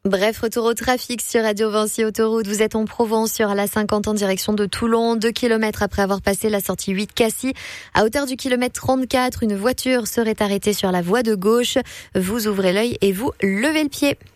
Bref, retour au trafic sur Radio Vinci Autoroute. Vous êtes en Provence sur la 50 en direction de Toulon. 2 kilomètres après avoir passé la sortie 8 Cassis. À hauteur du kilomètre 34, une voiture serait arrêtée sur la voie de gauche. Vous ouvrez l'œil et vous levez le pied.